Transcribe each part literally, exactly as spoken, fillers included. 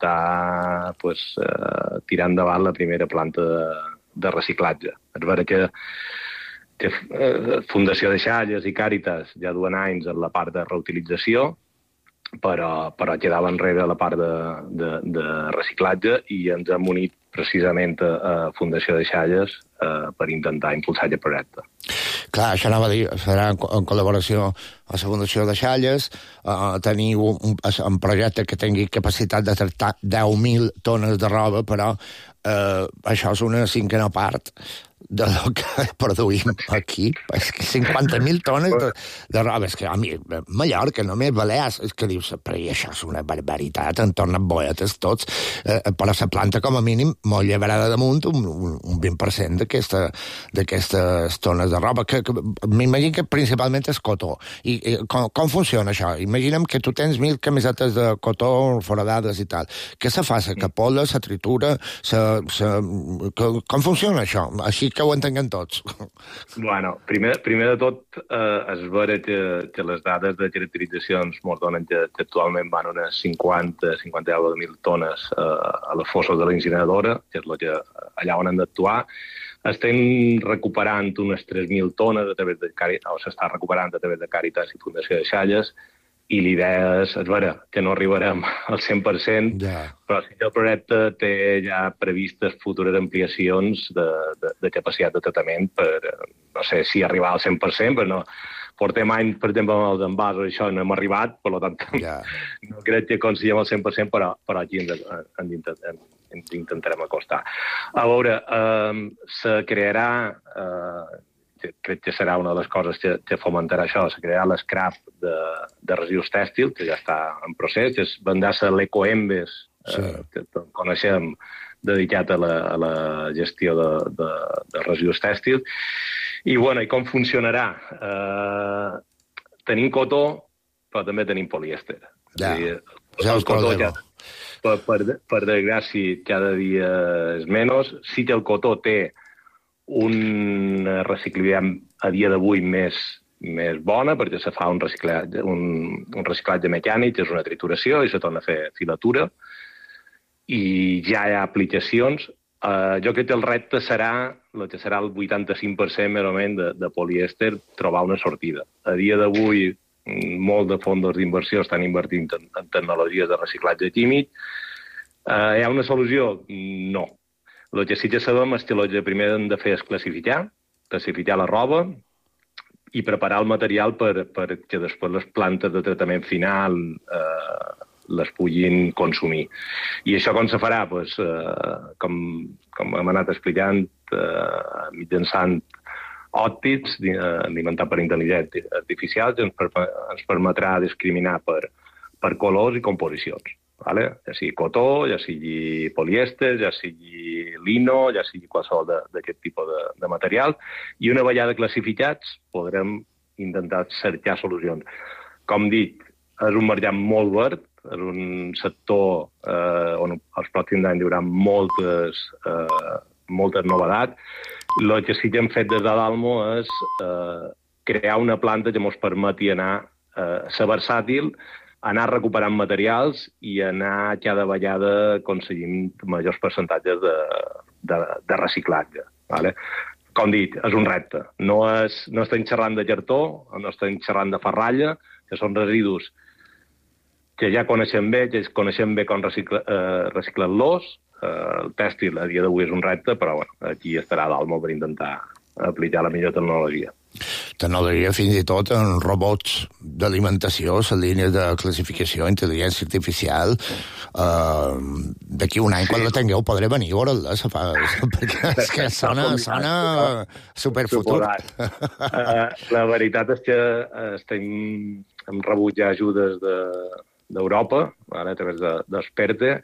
intentar pues, eh, tirar endavant la primera planta de, de reciclatge. És vera que, que eh, Fundació de Xalles i Càritas ja duen anys en la part de reutilització, però, però quedava enrere la part de, de, de reciclatge i ens hem unit precisament a, a Fundació de Xalles eh, per intentar impulsar aquest projecte. Clar, això anava a dir, serà en, en col·laboració amb la Fundació de Xalles, eh, tenir un, un, un projecte que tingui capacitat de tractar deu mil tones de roba, però eh, això és una cinquena part de lo que produïm aquí. És que cinquanta mil tones de, de roba. És que a mi, Mallorca, només Balears, és que dius, però i això és una barbaritat, en tornen boetes tots, eh, però la planta com a mínim molt llevarà de damunt un, un, un vint per cent d'aquestes tones de roba, que, que m'imagino que principalment és cotó. I, i com, com funciona això? Imaginem que tu tens mil camisetes de cotó foradades i tal. Què se fa? Se capola, se tritura, se, se, que, com funciona això? Així que ho entenguem tots. Bueno, primer, primer de tot, eh, és vera que, que les dades de caracteritzacions ens donen que, que actualment van unes cinquanta a cinquanta mil tones eh, a les fosses de la incineradora, que és la que allà on han d'actuar. Estem recuperant unes tres mil tones a través de Càritas, o s'està recuperant a través de Càritas i Fundació de Xalles, i l'idea és, és vera, que no arribarem al cent per cent, yeah. Però sí que el projecte té ja previstes futures ampliacions de, de, de capacitat de tractament per, no sé si arribar al cent per cent, però no. Portem anys, per exemple, amb els envasos, això no hem arribat, per tant, yeah. No crec que aconseguim al cent per cent, però, però aquí ens, ens, ens, ens intentarem acostar. A veure, eh, se crearà... Eh, crec que serà una de les coses que, que fomentarà això, se crearà l'escrap de, de residus tèxtils, que ja està en procés, que es vendrà-se l'Ecoembes, sí. eh, que coneixem, dedicat a la, a la gestió de, de, de residus tèxtils. I, bueno, i com funcionarà? Eh, tenim cotó, però també tenim polièster. Ja, dir, ja el cotó ja, per, per, per desgràcia, cada dia és menys. Sí que el cotó té un reciclatge a dia d'avui més, més bona, perquè se fa un reciclatge, un, un reciclatge mecànic, és una trituració, i se torna a fer filatura, i ja hi ha aplicacions. Uh, jo crec que el repte serà, el que serà el vuitanta-cinc per cent més o menys de, de polièster, trobar una sortida. A dia d'avui, molt de fons d'inversió estan invertint en, en tecnologies de reciclatge químic. Uh, hi ha una solució? No. El que sí que sabem és que el que primer hem de fer és classificar, classificar la roba i preparar el material per, per que després les plantes de tractament final eh, les puguin consumir. I això com se farà? Pues, eh, com, com hem anat explicant, eh, mitjançant òptics eh, alimentat per intel·ligència artificial, que ens, per, ens permetrà discriminar per, per colors i composicions. Vale? Ja sigui cotó, ja sigui polièster, ja sigui lino, ja sigui qualsevol d'aquest tipus de, de material. I una vegada classificats podrem intentar cercar solucions. Com dic, és un mercat molt verd, és un sector eh, on els pròxims anys hi haurà moltes, eh, moltes novetats. El que sí que hem fet des de Dalmo és eh, crear una planta que ens permeti anar a eh, ser versàtil, anar recuperant materials i anar cada vegada aconseguint majors percentatges de, de, de reciclatge. Vale? Com dic, és un repte. No, és, no estem xerrant de cartó, no estem xerrant de ferralla, que són residus que ja coneixem bé, que coneixem bé com recicla, eh, reciclar-los. Eh, el tèxtil a dia d'avui és un repte, però bueno, aquí estarà Dalmo per intentar aplicar la millor tecnologia. Tecnologia fins i tot en robots d'alimentació, la línia de classificació, intel·ligència artificial. Uh, D'aquí un any, sí. Quan la tingueu, podré venir a veure-la, perquè és que sona, sona superfutur. Uh, la veritat és que estem, hem rebut ja ajudes d'Europa, de, a través d'Experte.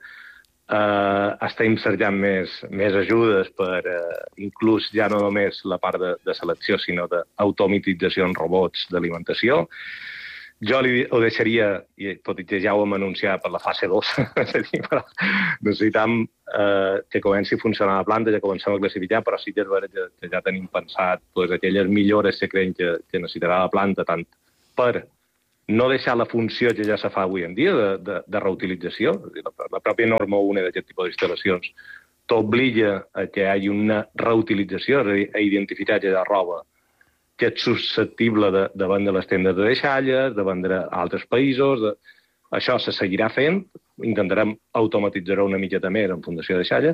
Uh, estem cercant més, més ajudes per uh, inclús ja no només la part de, de selecció, sinó d'automatització en robots d'alimentació. Jo li, ho deixaria, i tot i que ja ho hem anunciat, per la fase dos, és a dir, però necessitam uh, que comenci a funcionar la planta, ja comencem a classificar, però sí que és vera que, que ja tenim pensat pues, aquelles millores que creiem que, que necessitarà la planta, tant per no deixar la funció que ja se fa avui en dia de, de, de reutilització. La, la pròpia norma una d'aquest tipus d'instal·lacions t'obliga a que hi hagi una reutilització, és a dir, a identificar aquella roba que és susceptible de, de vendre les tendes de deixalles, de vendre a altres països. De... Això se seguirà fent, intentarem automatitzar-ho una miqueta més en Fundació de Deixalles,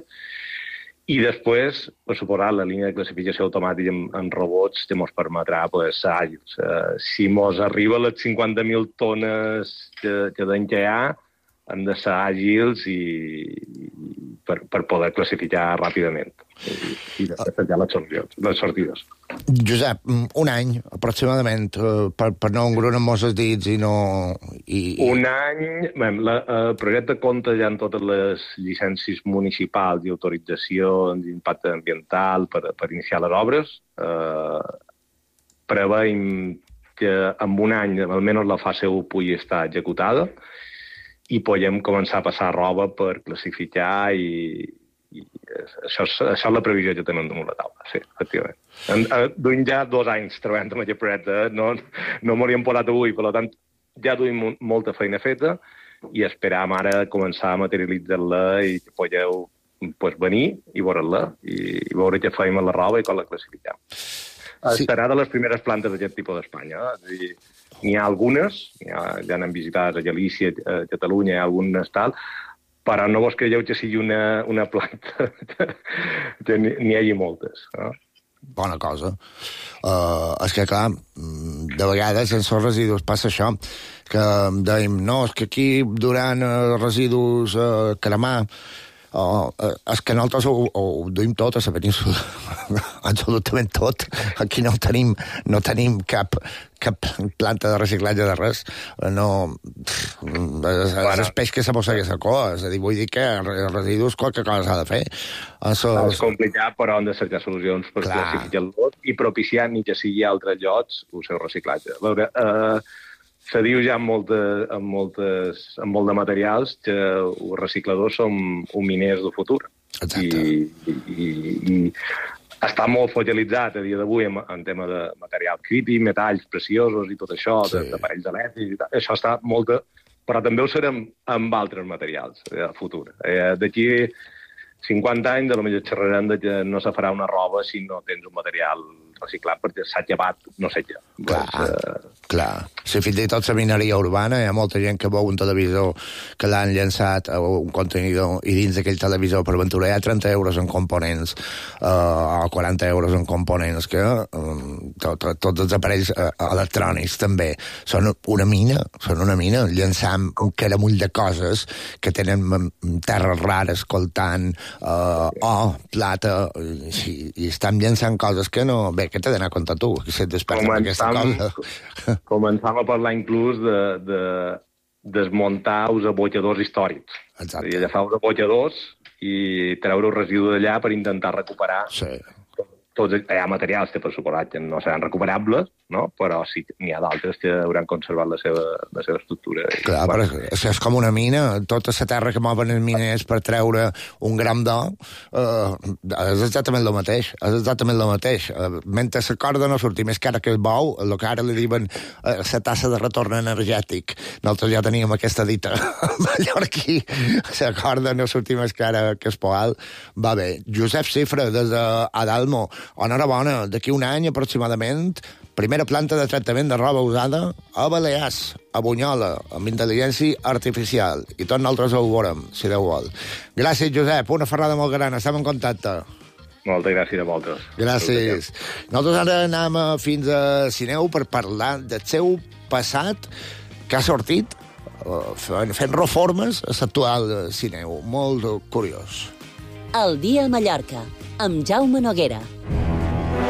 i després, per suposar, la línia de classificació automàtica en, en robots que ens permetrà pues, ser àgils. Uh, si ens arriba a les cinquanta mil tones que, que d'any que hi ha, hem de ser àgils i, i per, per poder classificar ràpidament i, i després ja les sortides, les sortides. Josep, un any aproximadament, per, per no engrunar-nos els dits i no... I... Un any... Bé, la, el projecte compta ja amb totes les llicències municipals i autorització d'impacte ambiental per, per iniciar les obres. Eh, preveiem que en un any almenys la fase u pugui estar executada i podem començar a passar roba per classificar i, i això, és, això és la previsió que tenim damunt la taula, sí, efectivament. En, duim ja dos anys treballant amb aquest projecte, no, no m'hauríem posat avui, per tant, ja duim molta feina feta i esperam ara començar a materialitzar-la i que podeu pues, venir i veure-la i, i veure què feim amb la roba i com la classifiquem. Sí. Serà de les primeres plantes d'aquest tipus d'Espanya, eh? És a dir, n'hi ha algunes, ha, ja n'han visitat a Galícia, a Catalunya, hi ha algunes tal, però no vos creieu que sigui una, una planta que n'hi hagi moltes. No? Bona cosa. Uh, és que, clar, de vegades en els residus passa això, que dèiem, no, és que aquí durant uh, residus uh, cremar, Oh, és que nosaltres ho, ho duim tot a la península, absolutament tot. Aquí no tenim, no tenim cap, cap planta de reciclatge de res. No, és, és el peix que se mossega la cua. És a dir, vull dir que els residus qualque cosa s'ha de fer. Això... És complicat, però hem de cercar solucions per classificar-lo i propiciar ni que sigui a altres llocs el seu reciclatge. A veure, eh, se diu ja en, molta, en, moltes, en molt de materials que els recicladors són un miners del futur. Exacte. I, i, i està molt focalitzat a dia d'avui en, en tema de material crític, metalls preciosos i tot això, sí. d'aparells elèctrics i tal. Això està molt... De... Però també ho serem amb altres materials a futur. Eh, D'aquí cinquanta anys, potser xerrarem de que no se farà una roba si no tens un material reciclat perquè s'ha llevat no sé què. Clar, pues, uh... clar. Si fins i tot la mineria urbana, hi ha molta gent que veu un televisor que l'han llançat a un contenidor i dins d'aquell televisor per aventura hi ha trenta euros en components uh, o quaranta euros en components que um, tot, tots els aparells uh, electrònics també són una mina, són una mina llançant un caramull de coses que tenen terres rares, coltant uh, or, plata i, i estan llançant coses que no... Bé, què t'he d'anar a comptar tu? Que se't desperta amb aquesta cosa. Començam a parlar inclús de, de desmuntar els abocadors històrics. Exacte. I agafar els abocadors i treure el residu d'allà per intentar recuperar... Sí. Tots, hi ha materials que per suposat que no seran recuperables, no? Però sí que n'hi ha d'altres que hauran conservat la seva, la seva estructura. Clar, però és, és com una mina. Tota la terra que mouen els miners per treure un gram d'or eh, és exactament el mateix. És exactament el mateix. Eh, mentre la corda no surti més cara que el bou, el que ara li diuen eh, la tassa de retorn energètic. Nosaltres ja teníem aquesta dita mallorquí. La corda no surti més cara que el poal. Va bé. Josep Cifra, des d'Adalmo. Enhorabona, d'aquí un any aproximadament, primera planta de tractament de roba usada a Balears, a Bunyola, amb intel·ligència artificial. I tots nosaltres ho veurem, si Déu vol. Gràcies, Josep, una ferrada molt gran, estem en contacte. Moltes gràcies a vosaltres. Gràcies. Nosaltres ara anem fins a Sineu per parlar del seu passat que ha sortit fent, fent reformes a l'actual Sineu. Molt curiós. El dia a Mallorca, amb Jaume Noguera.